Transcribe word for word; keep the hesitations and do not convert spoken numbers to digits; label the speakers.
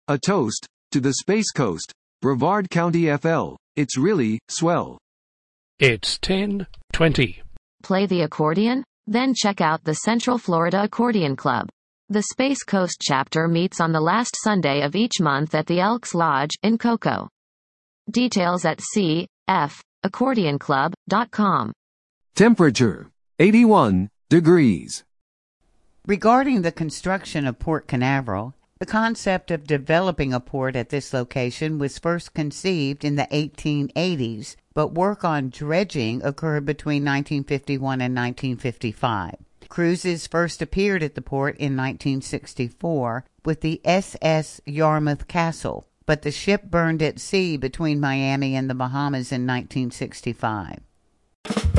Speaker 1: A toast to the Space Coast, Brevard County F L. It's really swell.
Speaker 2: It's ten twenty.
Speaker 3: Play the accordion? Then check out the Central Florida Accordion Club. The Space Coast chapter meets on the last Sunday of each month at the Elks Lodge in Cocoa. Details at c f accordion club dot com.
Speaker 1: Temperature eighty-one degrees.
Speaker 4: Regarding the construction of Port Canaveral, the concept of developing a port at this location was first conceived in the eighteen eighties, but work on dredging occurred between nineteen fifty-one and nineteen fifty-five. Cruises first appeared at the port in nineteen sixty-four with the S S Yarmouth Castle, but the ship burned at sea between Miami and the Bahamas in nineteen sixty-five.